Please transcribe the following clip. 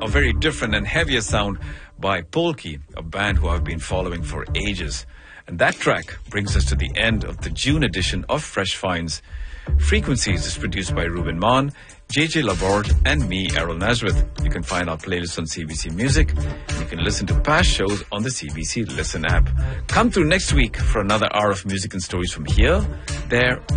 a very different and heavier sound by Polki, a band who I've been following for ages. And that track brings us to the end of the June edition of Fresh Finds. Frequencies is produced by Ruben Mann, JJ Laborde, and me, Errol Nazareth. You can find our playlist on CBC Music. You can listen to past shows on the CBC Listen app. Come through next week for another hour of music and stories from here, there,